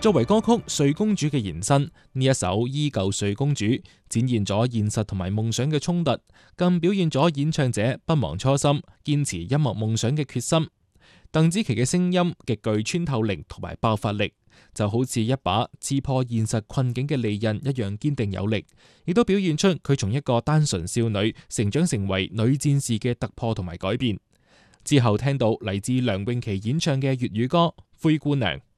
作為歌曲《睡公主》嘅延伸，呢一首《依舊睡公主》展現咗現實同埋夢想嘅衝突，更表現咗演唱者不忘初心、堅持音樂夢想嘅決心。鄧紫棋嘅聲音極具穿透力同埋爆發力，就好似一把刺破現實困境嘅利刃一樣堅定有力，亦都表現出佢從一個單純少女成長成為女戰士嘅突破同埋改變。之後聽到嚟自梁詠琪演唱嘅粵語歌《灰姑娘》。